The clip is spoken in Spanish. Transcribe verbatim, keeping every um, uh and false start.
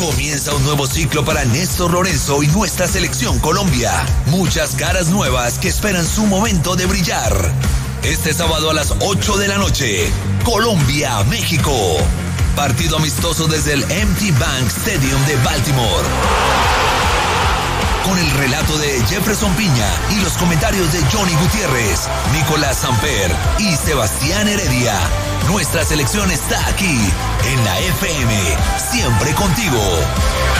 Comienza un nuevo ciclo para Néstor Lorenzo y nuestra selección Colombia. Muchas caras nuevas que esperan su momento de brillar. Este sábado a las ocho de la noche, Colombia-México. Partido amistoso desde el M T Bank Stadium de Baltimore. Con el relato de Jefferson Piña y los comentarios de Johnny Gutiérrez, Nicolás Samper y Sebastián Heredia. Nuestra selección está aquí, en la F M, siempre contigo.